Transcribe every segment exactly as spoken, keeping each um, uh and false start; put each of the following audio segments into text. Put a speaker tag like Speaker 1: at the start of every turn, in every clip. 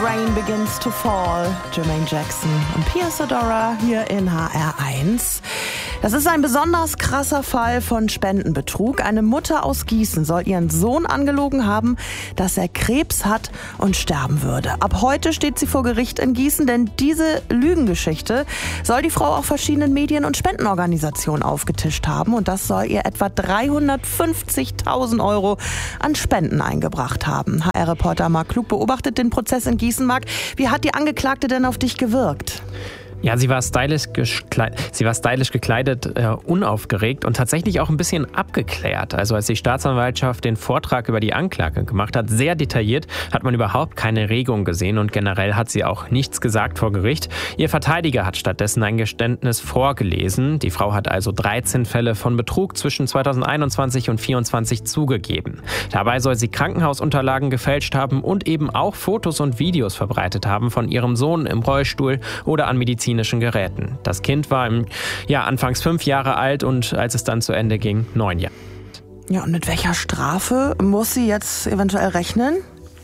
Speaker 1: Rain Begins to Fall, Jermaine Jackson und Pia Zadora hier in H R eins. Das ist ein besonders krasser Fall von Spendenbetrug. Eine Mutter aus Gießen soll ihren Sohn angelogen haben, dass er Krebs hat und sterben würde. Ab heute steht sie vor Gericht in Gießen, denn diese Lügengeschichte soll die Frau auch verschiedenen Medien- und Spendenorganisationen aufgetischt haben. Und das soll ihr etwa dreihundertfünfzigtausend Euro an Spenden eingebracht haben. H R-Reporter Marc Klug beobachtet den Prozess in Gießen. Marc, wie hat die Angeklagte denn auf dich gewirkt?
Speaker 2: Ja, sie war stylisch, gekleidet, sie war stylisch gekleidet, äh, unaufgeregt und tatsächlich auch ein bisschen abgeklärt. Also als die Staatsanwaltschaft den Vortrag über die Anklage gemacht hat, sehr detailliert, hat man überhaupt keine Regung gesehen und generell hat sie auch nichts gesagt vor Gericht. Ihr Verteidiger hat stattdessen ein Geständnis vorgelesen. Die Frau hat also dreizehn Fälle von Betrug zwischen zweitausendeinundzwanzig und zweitausendvierundzwanzig zugegeben. Dabei soll sie Krankenhausunterlagen gefälscht haben und eben auch Fotos und Videos verbreitet haben von ihrem Sohn im Rollstuhl oder an medizinischen Geräten. Das Kind war im, ja, anfangs fünf Jahre alt und als es dann zu Ende ging, neun Jahre.
Speaker 1: Ja, und mit welcher Strafe muss sie jetzt eventuell rechnen?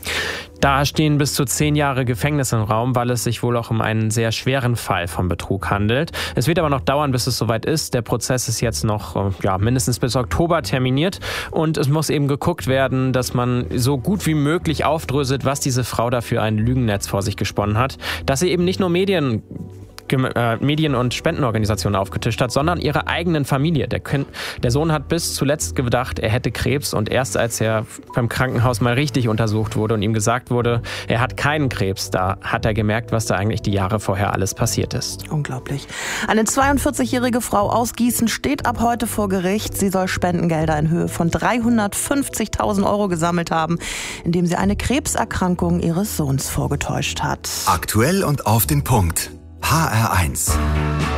Speaker 2: Da stehen bis zu zehn Jahre Gefängnis im Raum, weil es sich wohl auch um einen sehr schweren Fall von Betrug handelt. Es wird aber noch dauern, bis es soweit ist. Der Prozess ist jetzt noch ja, mindestens bis Oktober terminiert und es muss eben geguckt werden, dass man so gut wie möglich aufdröselt, was diese Frau da für ein Lügennetz vor sich gesponnen hat. Dass sie eben nicht nur Medien Medien- und Spendenorganisationen aufgetischt hat, sondern ihre eigenen Familie. Der, kind, der Sohn hat bis zuletzt gedacht, er hätte Krebs und erst als er beim Krankenhaus mal richtig untersucht wurde und ihm gesagt wurde, er hat keinen Krebs, da hat er gemerkt, was da eigentlich die Jahre vorher alles passiert ist.
Speaker 1: Unglaublich. Eine zweiundvierzigjährige Frau aus Gießen steht ab heute vor Gericht. Sie soll Spendengelder in Höhe von dreihundertfünfzigtausend Euro gesammelt haben, indem sie eine Krebserkrankung ihres Sohns vorgetäuscht hat.
Speaker 3: Aktuell und auf den Punkt. H R eins.